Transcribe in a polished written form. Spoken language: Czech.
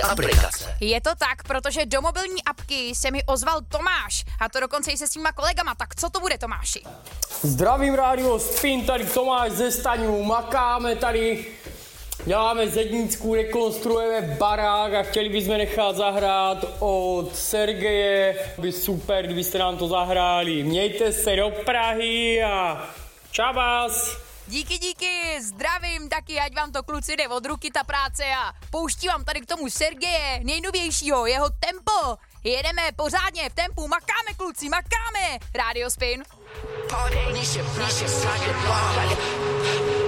aplikace. Je to tak, protože do mobilní apky se mi ozval Tomáš, a to dokonce i se svýma kolegama. Tak co to bude, Tomáši? Zdravím rádio Spin, tady Tomáš ze Staňů, makáme tady, děláme zednickou, rekonstruujeme barák a chtěli bychom nechat zahrát od Sergeje. By super, kdybyste nám to zahráli. Mějte se do Prahy a čabás. Díky, zdravím taky, ať vám to kluci jde od ruky ta práce a pouštím vám tady k tomu Sergeje, nejnovějšího, jeho tempo. Jedeme pořádně v tempu, makáme kluci, makáme. Rádio Spin.